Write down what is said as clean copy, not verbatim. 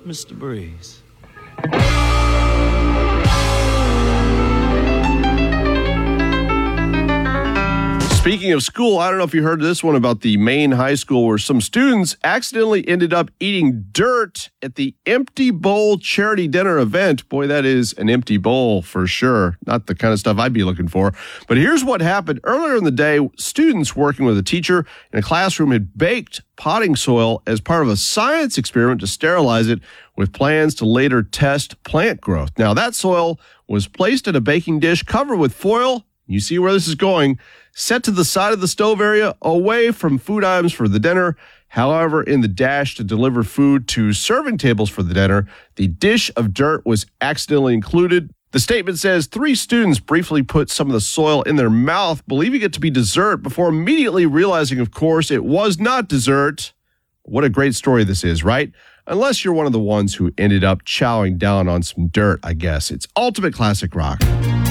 Mr. Breeze. Speaking of school, I don't know if you heard this one about the Maine high school where some students accidentally ended up eating dirt at the Empty Bowl charity dinner event. Boy, that is an empty bowl for sure. Not the kind of stuff I'd be looking for. But here's what happened. Earlier in the day, students working with a teacher in a classroom had baked potting soil as part of a science experiment to sterilize it with plans to later test plant growth. Now, that soil was placed in a baking dish covered with foil. You see where this is going. Set to the side of the stove area away from food items for the dinner. However, in the dash to deliver food to serving tables for the dinner, the dish of dirt was accidentally included. The statement says 3 students briefly put some of the soil in their mouth, believing it to be dessert, before immediately realizing, of course, it was not dessert. What a great story this is, right? Unless you're one of the ones who ended up chowing down on some dirt, I guess. It's Ultimate Classic Rock.